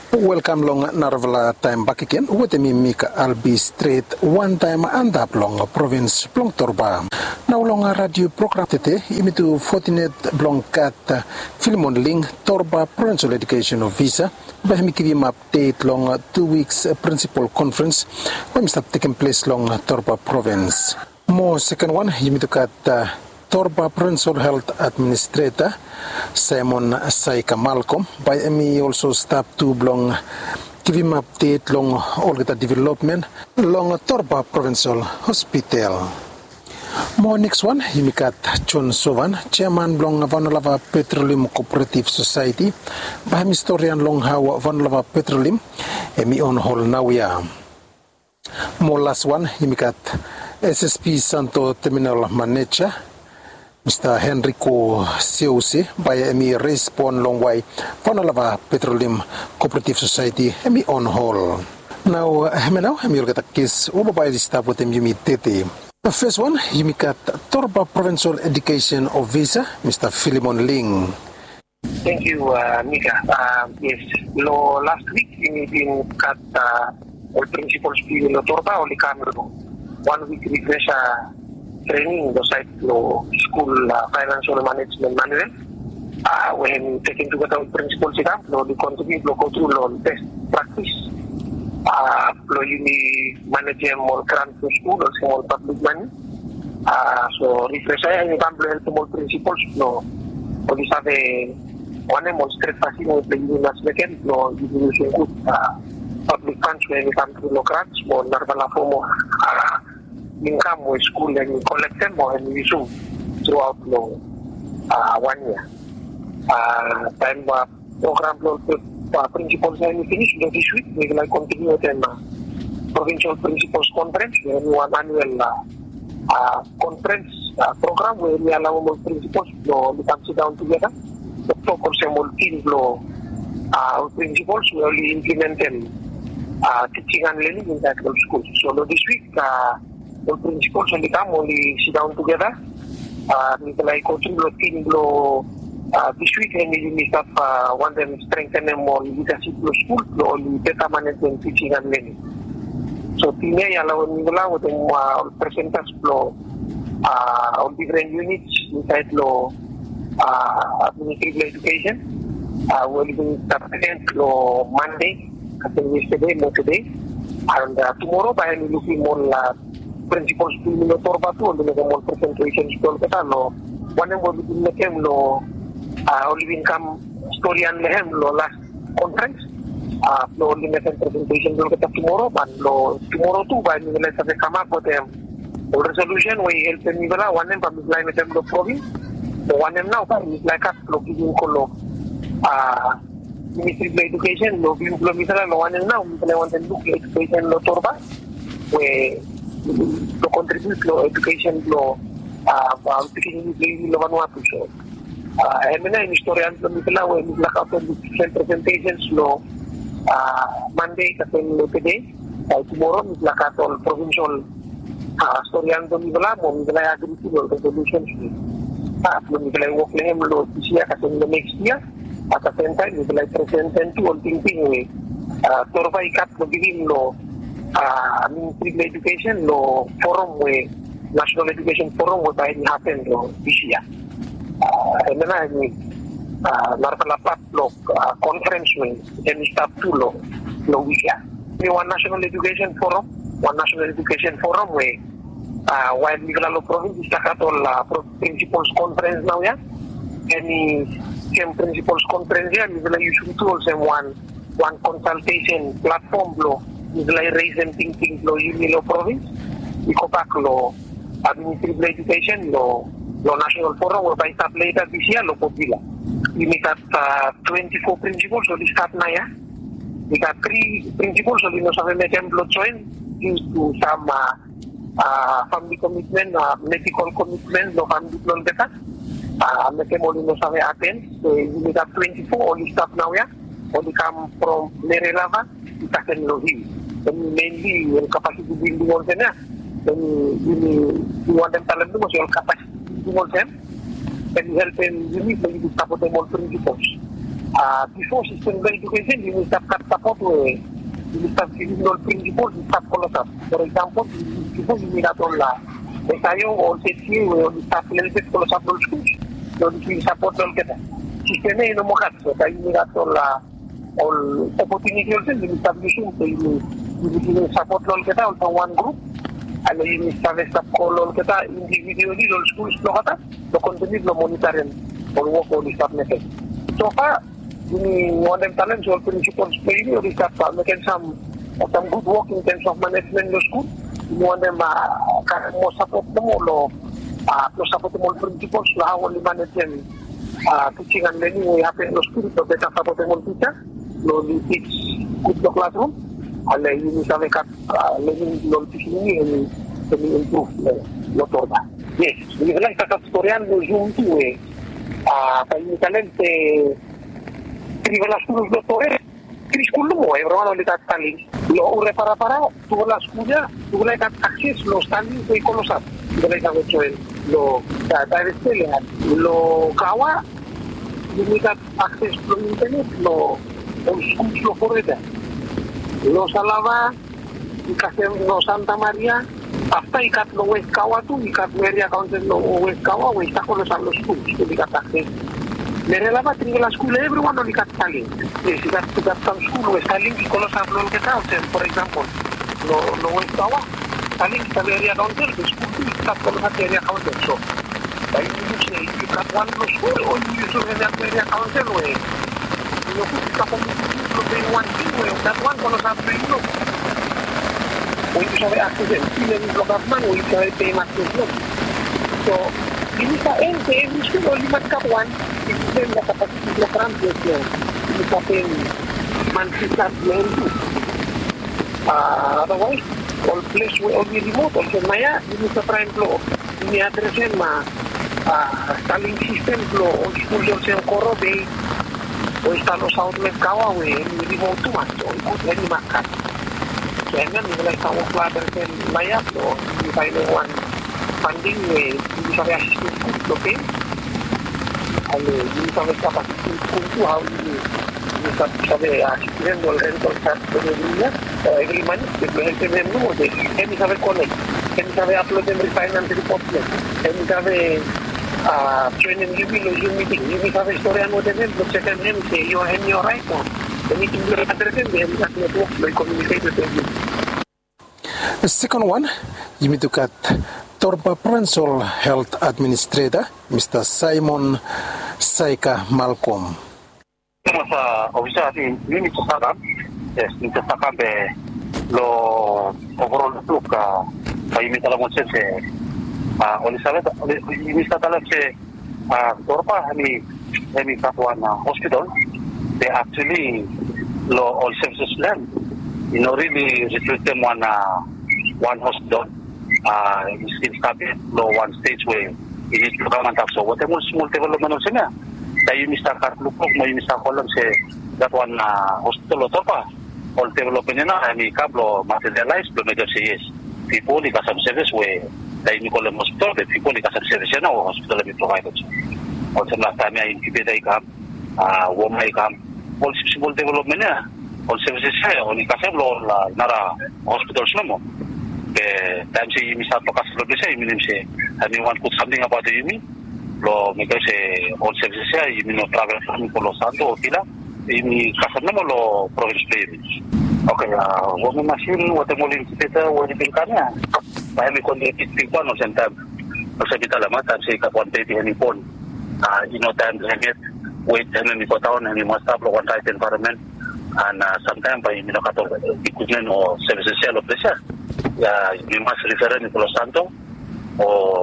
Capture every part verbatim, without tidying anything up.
Welcome long narvala time back again with me Mika Albi straight one time and up long province Blong Torba. Now long radio program tete imitu fortinet blong kat Philemon Ling Torba Provincial Education of Visa. Bahmi kirim update long two weeks principal conference when start taking place long Torba province. More second one imitu kat Torba Provincial Health Administrator Simon Saika Malcolm by me also stop to blong give him update long all the development long Torba Provincial Hospital. More next one himikat John Sovan Chairman blong Vanolava Petroleum Cooperative Society by historian long how Vanolava Petroleum emi on hall now ya. More last one himikat S S P Santo Terminal Manager Mister Henrico Seuse by Emi Respond Long Way Vanolava Petroleum Cooperative Society Emi on hall. Now Emi now Emi will get a case over by the staff with Emi Tete. The first one Himikat Torba Provincial Education of Visa Mister Philemon Ling. Thank you, uh, Mika. Uh, yes, lo last week ini din kat uh, all principals pi lo Torba oli kamero one week refresher training the site lo school uh, financial management manual. Uh, when taken together with principals ika lo di contribute lo go through lo best practice. Uh, lo uni manager more grant to school or small public money. Uh, so refresher ini kan lo help more principals lo oli sabe one demonstrate facility with the units weekend lo using good uh, public funds when it comes to lo grants mo narvala fomo uh, income with school and collect them or and use throughout the uh, one year. Uh, time uh, program uh, principals and finish this week. We will continue with them uh, provincial principals conference. We have one annual uh, uh, conference uh, program where we allow more principals to come sit down together. The focus on more team law uh, principals will implement them uh, teaching and learning in that school. So this week. Uh, The principals only come only sit down together. Uh, like coaching the team lo uh, this week and we start uh, want them strengthen them more leadership lo school lo data management teaching and learning. So team ya la ni la with them uh, presenters lo uh, on different units inside lo uh, administrative education. Uh, we'll be starting lo Monday, I think yesterday, more today, and uh, tomorrow by looking more uh, principals to the Torba to the more presentations to the Tano. One of the Kem lo only income story and Lehem lo last conference. Uh, no only make a presentation to the tomorrow, but lo tomorrow too by the let's have come up with them. The resolution we help them even one name from the line them lo province. The one name now is like us lo giving kolo uh Ministry of Education lo giving lo misala lo one name now we want them look education lo Torba where to contribute to education law uh speaking in lo Vanuatu so uh emena in historian lo mitla we mitla ka different presentations lo uh Monday kasi lo today uh, tomorrow mitla ka to provincial uh, historian lo mitla mo mitla agree lo resolutions uh lo mitla work lehem lo siya kasi lo next year at the same time mitla present to all thinking we uh Torba ikat lo giving lo Uh, Ministry of Education lo forum we National Education Forum we by happen lo this year. Uh, and then I mean, uh, narpalapat lo uh, conference we and start to lo lo this year. We one National Education Forum, one National Education Forum we uh, while we lo province istakatol uh, principals conference now ya. Any same principals conference ya we will use tools and one one consultation platform lo. Like raising thinking lo yun lo province, iko pak lo administrative education lo lo national forum whereby start later this year lo popula. You make that uh, twenty-four principles so this start na ya. We got three principles so we know some make them lo join due to some uh, uh, family commitment, uh, medical commitment, no family lo beta. Uh, make them only no some attend. So we make that twenty-four only start now ya. Only come from Merelava, kita can lo hill. And mainly yung capacity building on them, then you want them talent mo yung capacity building on them, and help them, you need to support them all principles. uh, before system education, you start cut support way. You start giving your principles, you start follow up. For example, before you need at all la. Tayo or C C A or you start little bit follow up those schools. So you support all kita. System ay namukat. So tayo need at all la all opportunity also you establishing. So you you support all kita on one group. Ano yung establish up call all kita individually all schools lo kata. So continue lo monitoring or work on start method. So far, ini one of them talents or principals maybe or start making some some good work in terms of management the school. One of them uh, mo support mo lo uh, to support mo principals lo how only manage them uh, teaching and learning we have in the school to better support mo teacher lo di teach good the classroom and you sabe kat learning lo teaching ni and improve lo todo. Yes, ini lang kakastoryan lo zoom tu eh. Ah, kayo talente triva las schools lo to eh. Kris kulo mo eh, bro, ulit at taling. Lo ure para para, tuwa la schoolya, tuwa la access lo standing ko ikolosap. Tuwa la ka lo sa direct yan, lo kawa, hindi ka access lo internet, lo on schools lo correda. Lo salava, kasi lo Santa Maria, hasta ikat lo West Kawa tu, ikat area council lo West Kawa, West Kawa lo sa lo schools, hindi ka access. Merelava tinggal school everyone only got saling. Yes, you got to got some school where saling kalau sablon kita, for example, no no West Kawa, saling kita area council, the school tu kita kalau kat area council. So, by you say you got one no school or you use area area council way. You know, kita community lo pay one thing way, that one kalau sablon you know. Or you sabi access it, even in government, or you sabi pay access it. So, ini sa ente, every school only mat kapuan, then the capacity of translation is something man-sisters learn to. Uh, otherwise, all place will only remote. Also, maya, ini sa prime flow. Ini addressin ma uh, stalling system flow. All school yung siyang korobe. O istalo South West Kawa, we remote to mas. So, ikot yan ni makat. So, yan yan, nilay sa wakla addressin maya. So, you find one funding, we hindi sa assistant school, okay? Ano, yung sabi kapatid kung to how you yung sabi asisten o rental start ko niya every month nag-help them mo de kami sabi connect kami sabi upload them refinance report niya kami sabi training yung yung meeting yung sabi storya mo din mo check them say you are in your right o the meeting will address them and that network will communicate with them. The second one, Yimitukat Torba Provincial Health Administrator, Mister Simon Saika Malcolm. Sa ofisa di ini cakap, yes, ini cakap be lo overall look ka, kami minta lang mo se, ah, oleh sahaja, ini setalah se, ah, Torba ini ini kapuan hospital, they actually lo all services land, you know really recruit them one one hospital. Uh, still started low one stage where it is program and so what emos small development on sina tayo mista katlupok mo mista kolon se that one uh, hospital to pa all development na ani kablo materialize lo medyo yes people ni kasam service where tayo ni kolon hospital the people ni kasam service na hospital ni provided also na tama ay kibeda ikam ah womay ikam all small development na all services ay oni kasam lo nara hospitals na mo ke time si Yumi saat pakas lo bisa Yumi nimse Yumi want put something about the Yumi lo mereka se all services ya Yumi no travel from Polo Santo o tila Yumi kasar nama lo province play okay uh woman machine what mo link kita wo di tingkatnya pa mi kon di tingkat no sentam sa kita lama time si kapuan tete ni pon ah you know time get wait and ni ko taon ni must have one right environment and uh, sometimes by Yumi no kato equipment o services ya lo presa ya you must refer ni Palo Santo o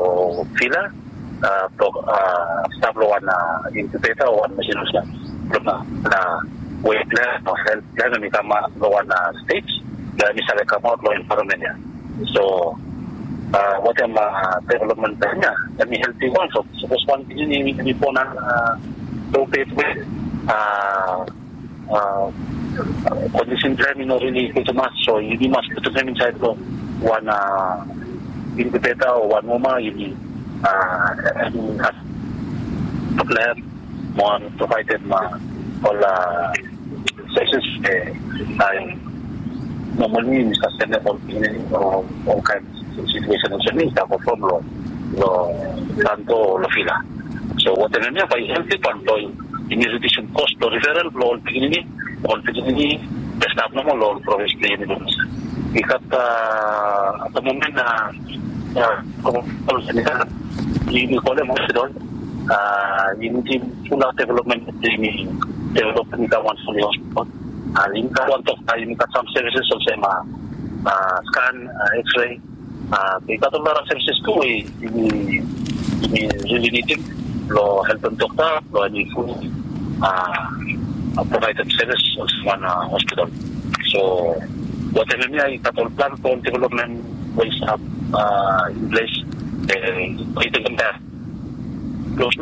fila uh, pro uh, stablo wana incubator o wana machine usla na na wait na no health na ni kama lo wana stage na ni sabe kama lo environment ya so uh, what am uh, development nya ni healthy one so suppose one ni ni ponan uh, to pay with uh, uh, condition training no really good much so you must put them inside the one uh, incubator or one moma ini uh, has plan one provided ma Ola sessions ay normally Mister Sene all all all kinds of situation also ni ta ko lo lo tanto lo fila. So what I mean by healthy panto ini reduction cost to referral lo begini all begini stop no lo province ni Indonesia. Ikat at the moment na como all sanidad ini ko le mo sidon ah ini full development ini development ka one fully hospital. Ah ini ka one of ini ka some services also ma scan x-ray ah kita tu lara services tu ini ini really needed lo health and doctor lo ni full ah provided service also one hospital. So what I mean ay katol plan for development ways up uh, in place eh ito ganda close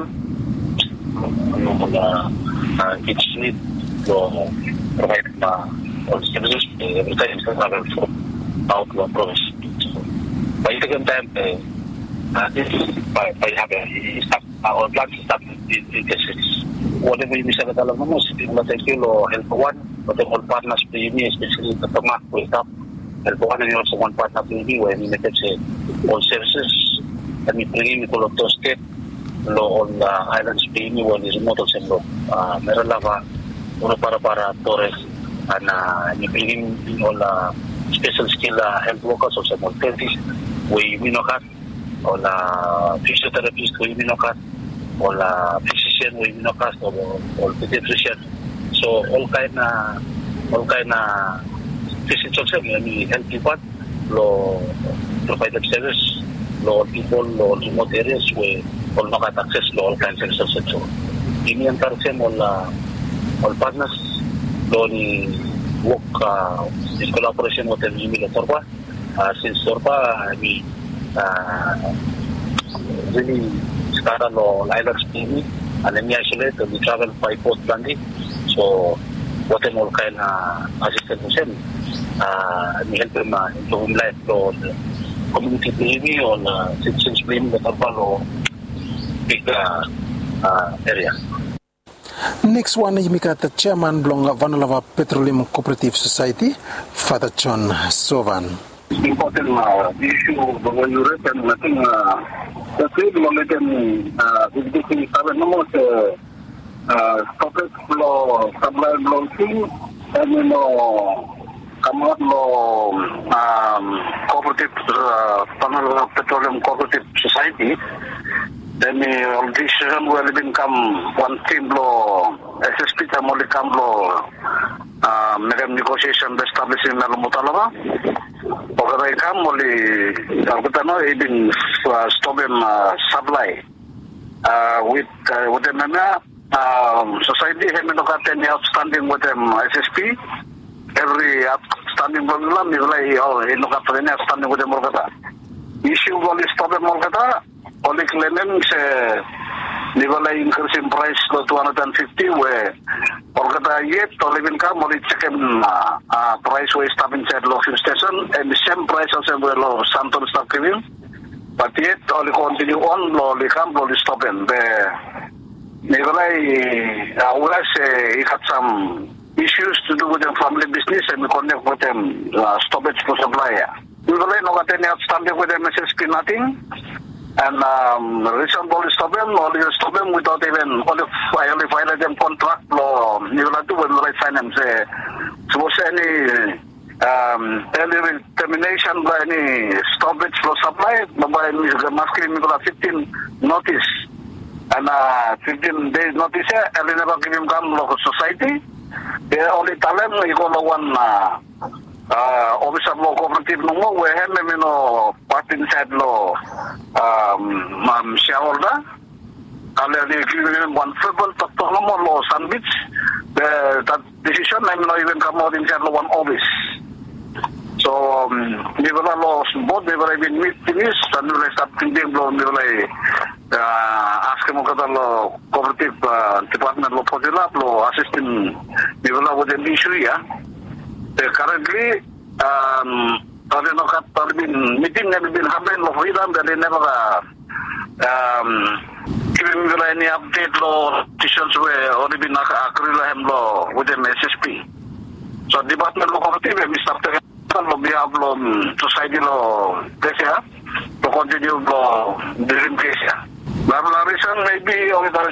no mga kids need to provide uh, all services eh, every time sa travel from out of province. By ito ganda eh uh, this by by have a stop our plan to stop in cases whatever you say dalam mo sige mo tayo kilo help one but all partners to you especially the tomak wake up help one and also one partner to you when you make say all services and we bring in all of those state lo on the islands being when is remote also uh meralava uno para para Torres and uh, you bring in all uh, special skill uh, health workers also more therapists we we know that all uh, physiotherapists we know that all uh, physician we know that all, all pediatrician so all kind na all kind na physicians also may help people lo provide service lo people lo remote areas where all not access lo all kinds of services so ini ang target mo la all partners lo ni work uh, in collaboration with the Emilio Torba uh, since Torba ni uh, really started lo islands T V and then isolate we travel by boat landing so what and all kind of assistance mo uh, ni help them uh, into home life lo community T V or uh, citizens blame the Torba lo big uh, uh, area. Next one is the chairman belong Vanalava Petroleum Cooperative Society, Father John Sovan. Important uh, issue when you reckon nothing uh, the three kilometer uh visiting seven numbers uh corporate flow supply blocking and you know come out law um cooperative uh, Vanalava Petroleum Cooperative Society. Then all decision will become one team law S S P tamoli kam law uh megam negotiation establishing na lumutalawa pagkatay kam muli kalkutano ibin uh, stop and uh, supply uh, with uh, with them na um, society have been located outstanding with them S S P every outstanding problem nilai oh in located outstanding with them morgata issue will stop and morgata only claiming se nilai increase in price to two hundred fifty where Orgata yet to live in come only second uh, uh, price way stop inside low fuel station and the same price also where low Santon stop giving but yet only continue on low come only stop in the nilai uh, we say it had some issues to do with the family business and we connect with them uh, stoppage to supplier nilai no got any outstanding with them S S P nothing. And um, recent police stop them, only stop them without even only I only filed them contract law. You will do when I sign them. Say, suppose any um, early termination by any stoppage for supply, by masking fifteen notice and uh, fifteen days notice. Early never give him come local society. They only tell them you go one. Uh, Uh, office of law cooperative no mo we have me no part inside law um um shareholder ale they give one football to to no law sandwich the that decision I'm not even come out inside law one office so um we will law both they will even meet finish and we will start thinking law we will uh ask mo kada law cooperative uh, department law posila law assistant we will have the issue ya Uh, currently, um, they have been meeting have been happening of freedom that they never uh, um, giving me any update lo decisions were already been agree lahem lo with the S S P. So department lo committee we start lo biar belum society lo desa lo continue lo dream case ya. Lalu reason maybe oleh